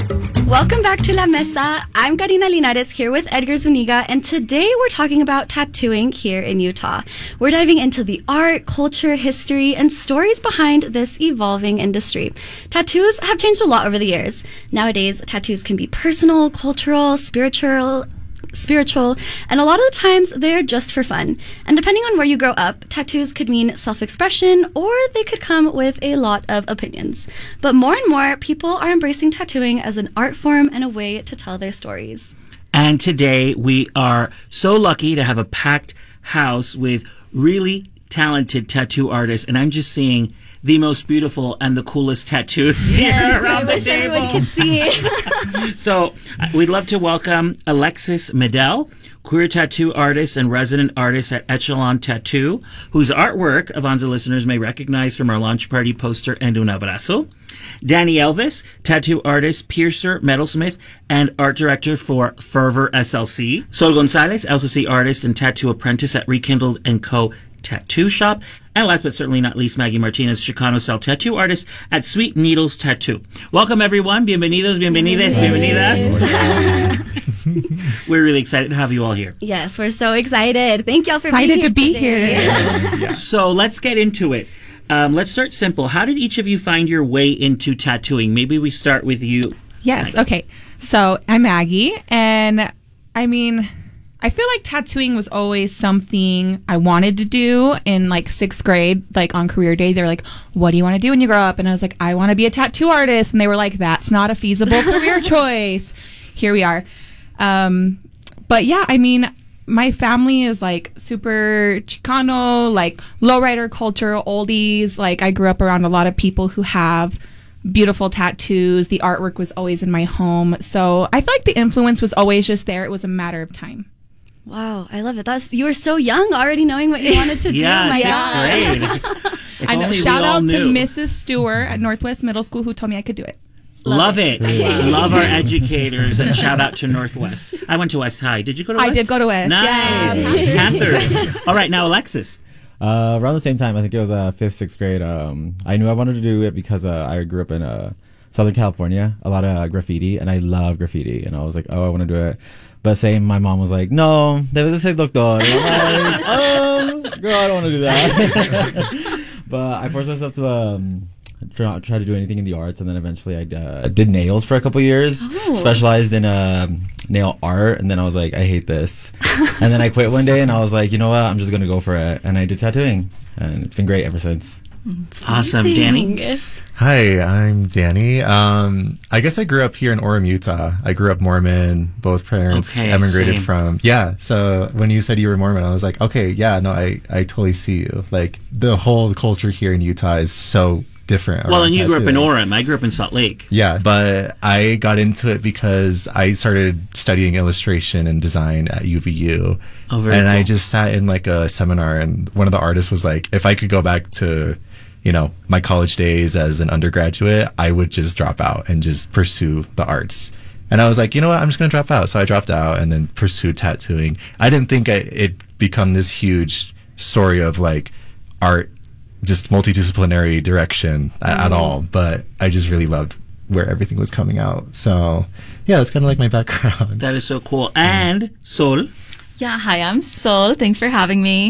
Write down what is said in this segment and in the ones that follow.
Welcome back to La Mesa. I'm Karina Linares here with Edgar Zuniga, and today we're talking about tattooing here in Utah. We're diving into the art, culture, history, and stories behind this evolving industry. Tattoos have changed a lot over the years. Nowadays, tattoos can be personal, cultural, spiritual, and a lot of the times they're just for fun. And depending on where you grow up, tattoos could mean self-expression, or they could come with a lot of opinions. But more and more people are embracing tattooing as an art form and a way to tell their stories. And today we are so lucky to have a packed house with really talented tattoo artists, and I'm just seeing the most beautiful and the coolest tattoos here around the table. Everyone could see. So we'd love to welcome Alexis Medel, queer tattoo artist and resident artist at Echelon Tattoo, whose artwork Avanza listeners may recognize from our launch party poster and Un Abrazo. Danny Elvis, tattoo artist, piercer, metalsmith, and art director for Fervor SLC. Sol Gonzalez, LCC artist and tattoo apprentice at Rekindled & Co. Tattoo Shop. And last but certainly not least, Maggie Martinez, Chicano style tattoo artist at Sweet Needles Tattoo. Welcome everyone. Bienvenidos, bienvenidas, bienvenidas. We're really excited to have you all here. Yes, we're so excited. Thank y'all for excited being to here be today. here. So let's get into it. Let's start simple. How did each of you find your way into tattooing? Maybe we start with you. Yes. Maggie. Okay. So I'm Maggie, and I feel like tattooing was always something I wanted to do in like 6th grade, like on career day. They're like, what do you want to do when you grow up? And I was like, I want to be a tattoo artist. And they were like, that's not a feasible career choice. Here we are. But yeah, my family is like super Chicano, like lowrider culture, oldies. Like I grew up around a lot of people who have beautiful tattoos. The artwork was always in my home. So I feel like the influence was always just there. It was a matter of time. Wow, I love it. You were so young, already knowing what you wanted to do. Yeah, My 6th God. grade. If I know. only we Shout all out to knew. Mrs. Stewart at Northwest Middle School who told me I could do it. Love it. Love our educators, and shout out to Northwest. I went to West High. Did you go to West? I did go to West. Nice. Yes. Panthers. All right, now Alexis. Around the same time, I think it was 5th, 6th grade. I knew I wanted to do it because I grew up in Southern California, a lot of graffiti, and I love graffiti. And I was like, oh, I want to do it. But my mom was like, no, debes de ser doctor. And I'm like, oh, girl, I don't want to do that. But I forced myself to try to do anything in the arts, and then eventually I did nails for a couple years, specialized in nail art, and then I was like, I hate this. And then I quit one day, and I was like, you know what, I'm just going to go for it. And I did tattooing, and it's been great ever since. Awesome. Danny? Hi, I'm Danny. I guess I grew up here in Orem, Utah. I grew up Mormon. Both parents emigrated from... Yeah, so when you said you were Mormon, I was like, okay, yeah, no, I totally see you. Like, the whole culture here in Utah is so different. Well, and you grew up in tattooing. Orem. I grew up in Salt Lake. Yeah, but I got into it because I started studying illustration and design at UVU. Oh, very and cool. I just sat in like a seminar, and one of the artists was like, if I could go back to... my college days as an undergraduate, I would just drop out and just pursue the arts. And I was like, you know what, I'm just going to drop out. So I dropped out and then pursued tattooing. I didn't think it'd become this huge story of like art, just multidisciplinary direction at all. But I just really loved where everything was coming out. So yeah, that's kind of like my background. That is so cool. And Sol? Yeah, hi, I'm Sol. Thanks for having me.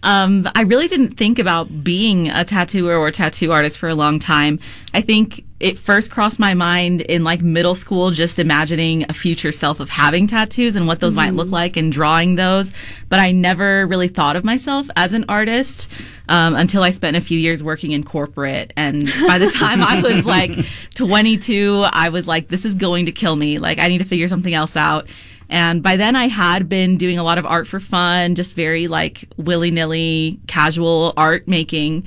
I really didn't think about being a tattooer or tattoo artist for a long time. I think it first crossed my mind in like middle school, just imagining a future self of having tattoos and what those might look like and drawing those. But I never really thought of myself as an artist until I spent a few years working in corporate. And by the time I was like 22, I was like, this is going to kill me. Like, I need to figure something else out. And by then I had been doing a lot of art for fun, just very like willy-nilly casual art making.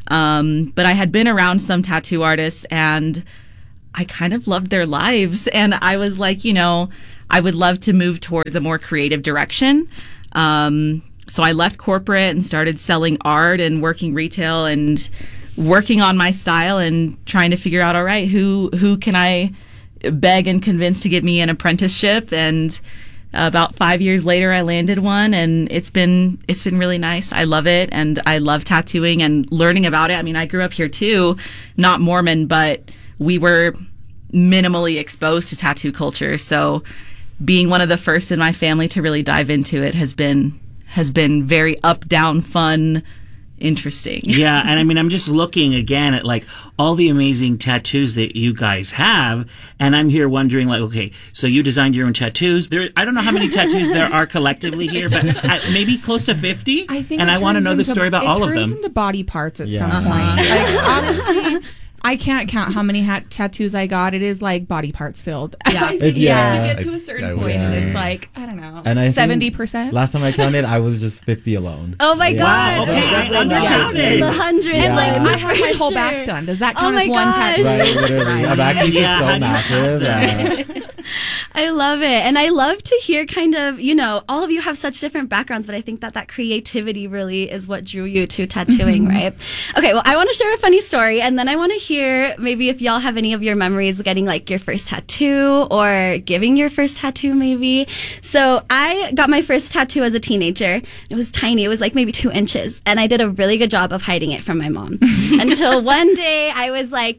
But I had been around some tattoo artists and I kind of loved their lives. And I was like, I would love to move towards a more creative direction. So I left corporate and started selling art and working retail and working on my style and trying to figure out, all right, who can I beg and convince to give me an apprenticeship. And about 5 years later, I landed one, and it's been really nice. I love it, and I love tattooing and learning about it. I mean, I grew up here too, not Mormon, but we were minimally exposed to tattoo culture. So being one of the first in my family to really dive into it has been very up, down, fun, interesting. Yeah, and I mean, I'm just looking again at like all the amazing tattoos that you guys have, and I'm here wondering, like, okay, so you designed your own tattoos. I don't know how many tattoos there are collectively here, but maybe close to 50. I think, and I want to know the story about all of It turns them. into body parts at some Yeah. point. Like, honestly, I can't count how many tattoos I got. It is like body parts filled. Yeah. You Yeah. get to a certain I point, and would. it's like, I don't know, And I think 70%. Last time I counted, I was just 50 alone. Oh my Yeah. God. Okay, I undercounted. The hundred. Yeah. Like, I have my For whole sure. back done. Does that Oh count my as one gosh. tattoo? Right, literally. I'm actually Yeah, so how do you massive. count Yeah. I love it. And I love to hear kind of, all of you have such different backgrounds, but I think that creativity really is what drew you to tattooing, right? Okay, well, I want to share a funny story, and then I want to hear maybe if y'all have any of your memories getting like your first tattoo or giving your first tattoo maybe. So I got my first tattoo as a teenager. It was tiny. It was like maybe 2 inches, and I did a really good job of hiding it from my mom until one day I was like,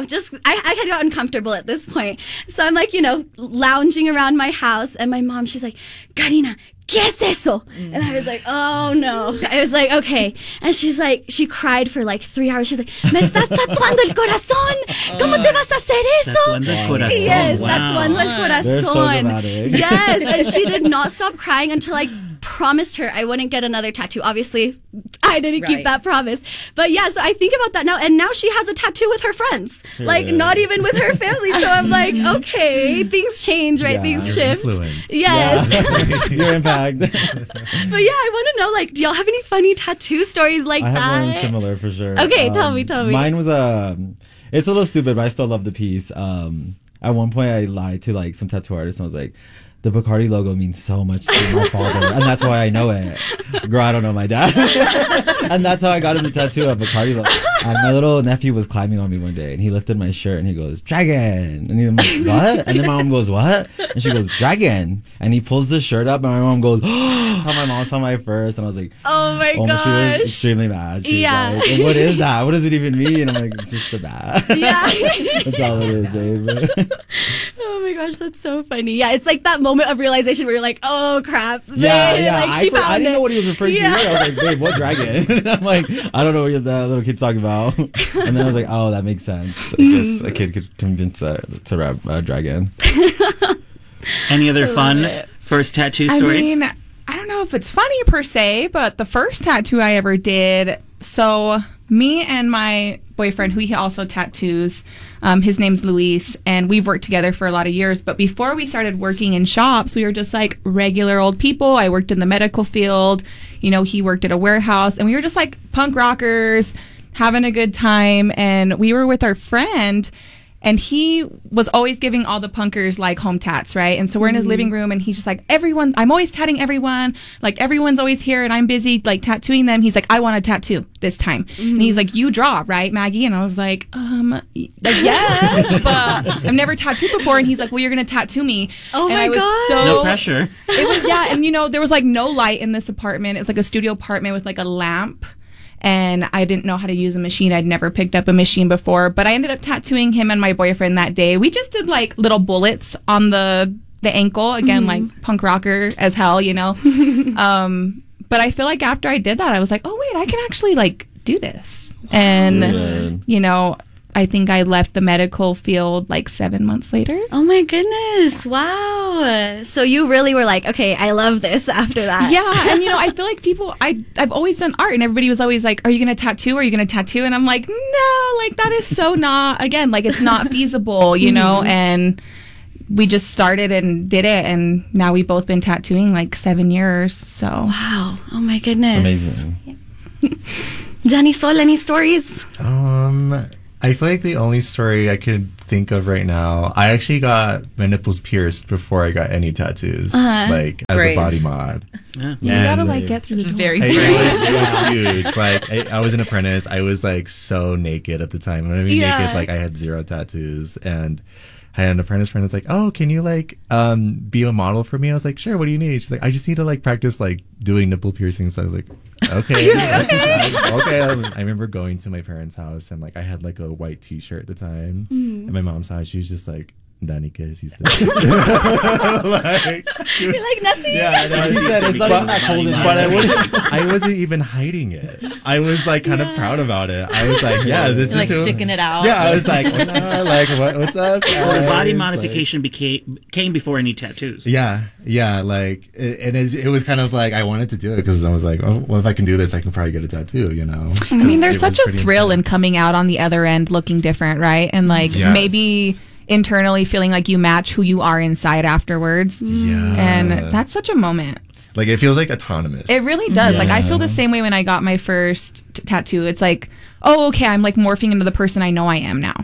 I had gotten comfortable at this point. So I'm like, lounging around my house, and my mom, she's like, Karina, ¿qué es eso? And I was like, oh no. I was like, okay. And she's like, she cried for like 3 hours. She's like, ¿me estás tatuando el corazón? ¿Cómo te vas a hacer eso? Tatuando el corazón. Yes, Wow. tatuando el They're so corazón. dramatic. Yes, and she did not stop crying until I promised her I wouldn't get another tattoo. Obviously, I didn't keep Right. that promise. But yeah, so I think about that now, and now she has a tattoo with her friends, like Yeah. not even with her family. So I'm like, okay, things change, right? Yeah. Things Your shift. influence. Yes. Your impact. But yeah, I want to know, like, do y'all have any funny tattoo stories like I have that? one similar for sure. Okay, tell me. Mine was it's a little stupid, but I still love the piece. At one point, I lied to like some tattoo artist, and I was like, the Bacardi logo means so much to my father, and that's why I know it. Girl, I don't know my dad. And that's how I got him the tattoo of Bacardi logo. And my little nephew was climbing on me one day, and he lifted my shirt, and he goes, "Dragon!" And I'm like, "What?" And then my mom goes, "What?" And she goes, "Dragon!" And he pulls the shirt up, and my mom goes, "Oh!" How my mom saw my first, and I was like, Oh my she was gosh. extremely mad. She was Yeah. like, what is that? What does it even mean? I'm like, it's just a bat. Yeah. That's all it is, babe. Oh my gosh, that's so funny. Yeah, it's like that moment of realization where you're like, oh crap. Yeah, babe, yeah. Like, she found I didn't it. know what he was referring Yeah. to. I was like, babe, what dragon? And I'm like, I don't know what that little kid's talking about. And then I was like, oh, that makes sense. I guess a kid could convince to rap a dragon. Any other fun it. first tattoo I stories? mean, I don't know if it's funny per se, but the first tattoo I ever did, so me and my boyfriend, who he also tattoos, his name's Luis, and we've worked together for a lot of years. But before we started working in shops, we were just like regular old people. I worked in the medical field. He worked at a warehouse, and we were just like punk rockers, having a good time. And we were with our friend, and he was always giving all the punkers like home tats, right? And so we're in his living room, and he's just like, I'm always tatting everyone. Like, everyone's always here, and I'm busy like tattooing them. He's like, I want a tattoo this time. And he's like, you draw, right, Maggie? And I was like, yes, but I've never tattooed before. And he's like, well, you're gonna tattoo me. Oh and my I was gosh. so No pressure. It was, yeah, and there was like no light in this apartment. It was like a studio apartment with like a lamp. And I didn't know how to use a machine. I'd never picked up a machine before. But I ended up tattooing him and my boyfriend that day. We just did like little bullets on the ankle. Again, like punk rocker as hell, But I feel like after I did that, I was like, oh, wait, I can actually like do this. And, I think I left the medical field like 7 months later. Oh my goodness. Wow. So you really were like, okay, I love this after that. Yeah, and I feel like I've always done art, and everybody was always like, are you going to tattoo? Are you going to tattoo? And I'm like, no, like that is so not, again, like it's not feasible, and we just started and did it, and now we've both been tattooing like 7 years, so. Wow. Oh my goodness. Amazing. Johnny Sol, any stories? I feel like the only story I could think of right now, I actually got my nipples pierced before I got any tattoos, like as Brave. a body mod. Yeah. You gotta like get through the door. Very It was huge. Like I was an apprentice. I was like so naked at the time. When I mean Yeah. naked, like I had 0 tattoos, and I had an apprentice friend that's like, oh, can you like be a model for me? I was like, sure. What do you need? She's like, I just need to like practice like doing nipple piercings. So I was like, okay. Okay. I remember going to my parents' house and like I had like a white T-shirt at the time, and my mom saw it. She was just like, "Dani, ¿qué hiciste?" Like, You're like, nothing. yeah, no, She said it's not even that cold in but here. I wasn't even hiding it. I was like kind of proud about it. I was like, yeah, this is Like who- sticking it out. Yeah, I was like, "Hola," like what's up? Well, guys? body Like, modification came before any tattoos. yeah, like, and it was kind of like I wanted to do it because I was like, oh, well, if I can do this, I can probably get a tattoo, you know. I mean, there's It was such a pretty thrill in intense. coming out on the other end looking different, right? And like Yes. maybe internally feeling like you match who you are inside afterwards. Yeah, And that's such a moment. like it feels like autonomous. It really does. Like I Yeah. feel the same way when I got my first tattoo. It's like, oh, okay, I'm like morphing into the person I know I am now.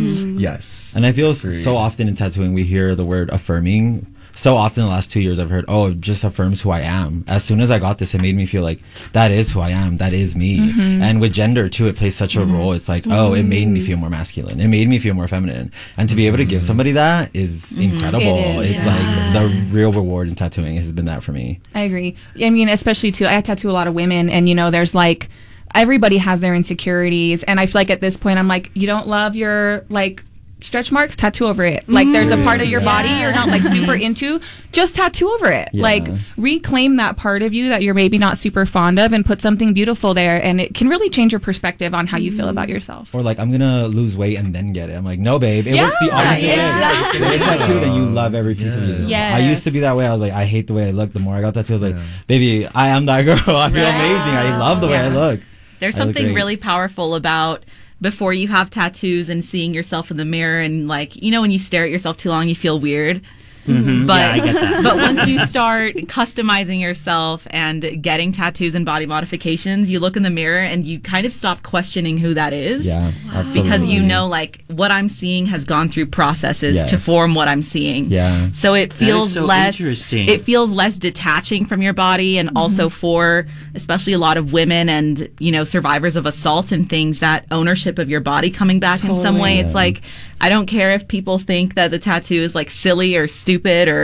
Yes, And I feel so often in tattooing, we hear the word affirming. So often in the last 2 years, I've heard, oh, it just affirms who I am. As soon as I got this, it made me feel like that is who I am. That is me. And with gender, too, it plays such a role. It's like, oh, it made me feel more masculine. It made me feel more feminine. And to be able to give somebody that is incredible. It is, It's like the real reward in tattooing has been that for me. I agree. I mean, especially too, I tattoo a lot of women, and you know, there's like, everybody has their insecurities, and I feel like at this point, I'm like, you don't love your like stretch marks, tattoo over it. Like there's a part of your body you're not like super into, just tattoo over it. Yeah. Like reclaim that part of you that you're maybe not super fond of and put something beautiful there, and it can really change your perspective on how you feel about yourself. Or like, I'm going to lose weight and then get it. I'm like, no, babe. It Yeah, works the opposite way. exactly. You get tattooed and you love every piece of you. Yes. I used to be that way. I was like, I hate the way I look. The more I got tattooed, I was like, baby, I am that girl. I feel amazing. I love the way I look. There's I look something great. really powerful about before you have tattoos and seeing yourself in the mirror, and like, you know, when you stare at yourself too long, you feel weird. But, Yeah, I get that. but once you start customizing yourself and getting tattoos and body modifications, you look in the mirror and you kind of stop questioning who that is. Yeah, absolutely. Because you know, like, what I'm seeing has gone through processes to Yes. form what I'm seeing. Yeah. So it feels so less interesting. it feels less detaching from your body, and also for especially a lot of women and, you know, survivors of assault and things, that ownership of your body coming back in some way. Totally. It's like, I don't care if people think that the tattoo is like silly or stupid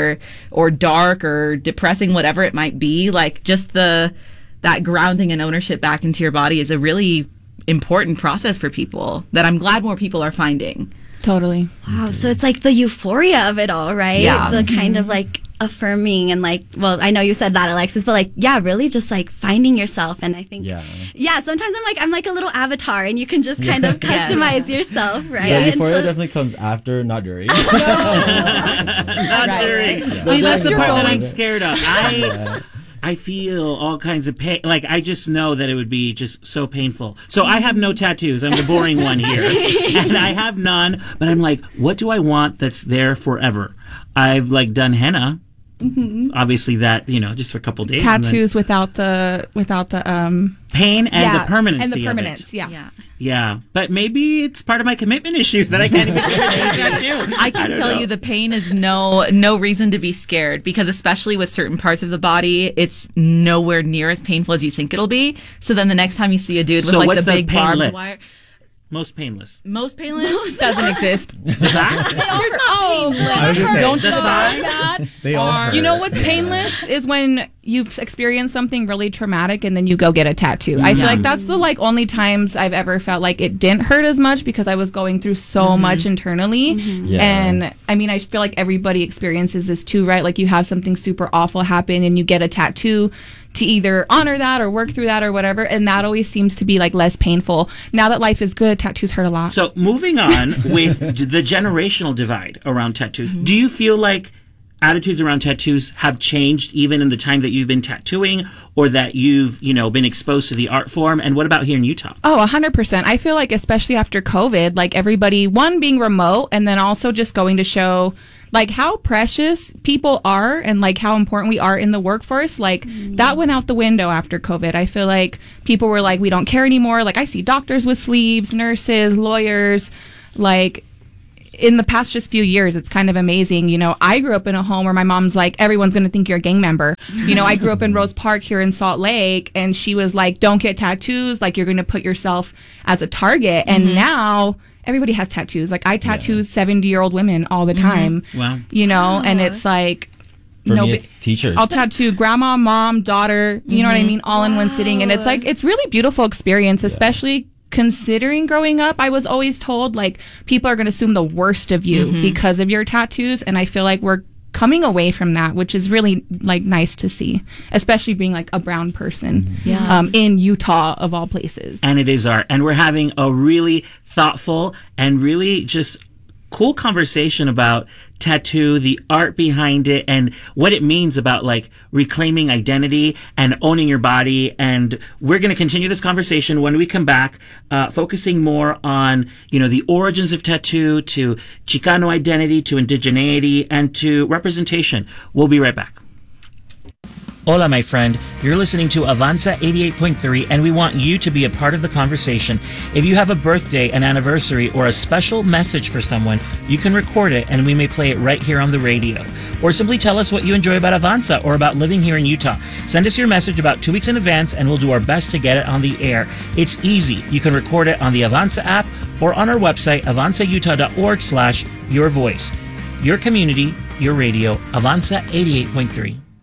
or dark or depressing, whatever it might be. Like, just that grounding and ownership back into your body is a really important process for people that I'm glad more people are finding. Totally. Wow. So it's like the euphoria of it all, right? Yeah. The kind of like affirming and like, well, I know you said that, Alexis, but like, yeah, really just like finding yourself. And I think, Yeah. sometimes I'm like a little avatar, and you can just kind of Yes. customize yourself, right? Yeah, And euphoria so- definitely comes after, not during. Not during. Yeah. That's the You're part that going- I'm scared of. I feel all kinds of pain. Like, I just know that it would be just so painful. So I have no tattoos. I'm the boring one here. And I have none. But I'm like, what do I want that's there forever? I've like done henna. Obviously that, you know, just for a couple days. and then Tattoos without the pain and the permanency and the of it. permanence. Yeah. Yeah. But maybe it's part of my commitment issues that I can't even get a tattoo. I can tell you the pain is no reason to be scared, because especially with certain parts of the body, it's nowhere near as painful as you think it'll be. So then the next time you see a dude with So like what's the the big barbed painless? wire, Most painless. most painless. Doesn't exist. There's not painless. I was gonna say, Don't The thigh? that. they all hurt. You know what's painless is when you've experienced something really traumatic and then you go get a tattoo. I feel like that's the like only times I've ever felt like it didn't hurt as much, because I was going through so much internally. Yeah. And I mean, I feel like everybody experiences this too, right? Like you have something super awful happen and you get a tattoo to either honor that or work through that or whatever, and that always seems to be like less painful. Now that life is good, tattoos hurt a lot. So moving on with the generational divide around tattoos, do you feel like attitudes around tattoos have changed even in the time that you've been tattooing, or that you've, you know, been exposed to the art form? And what about here in Utah? Oh, 100%. I feel like especially after COVID, like everybody, one, being remote, and then also just going to show like how precious people are and like how important we are in the workforce. Like that went out the window after COVID. I feel like people were like, we don't care anymore. Like I see doctors with sleeves, nurses, lawyers, like in the past just few years, it's kind of amazing. You know, I grew up in a home where my mom's like, everyone's going to think you're a gang member. You know, I grew up in Rose Park here in Salt Lake, and she was like, don't get tattoos. Like, you're going to put yourself as a target. And now everybody has tattoos. Like, I tattoo 70-year-old women all the time. Wow. You know, and it's like, For me, it's teachers. I'll tattoo grandma, mom, daughter, you know what I mean, all in one sitting. And it's like, it's really beautiful experience, especially considering growing up. I was always told, like, people are going to assume the worst of you because of your tattoos. And I feel like we're coming away from that, which is really, like, nice to see, especially being, like, a brown person in Utah, of all places. And it is art. And we're having a really thoughtful and really just cool conversation about tattoo, the art behind it, and what it means about, like, reclaiming identity and owning your body. And we're going to continue this conversation when we come back, focusing more on, you know, the origins of tattoo, to Chicano identity, to indigeneity, and to representation. We'll be right back. Hola, my friend. You're listening to Avanza 88.3, and we want you to be a part of the conversation. If you have a birthday, an anniversary, or a special message for someone, you can record it, and we may play it right here on the radio. Or simply tell us what you enjoy about Avanza or about living here in Utah. Send us your message about 2 weeks in advance, and we'll do our best to get it on the air. It's easy. You can record it on the Avanza app or on our website, avanzautah.org/yourvoice. Your community, your radio, Avanza 88.3.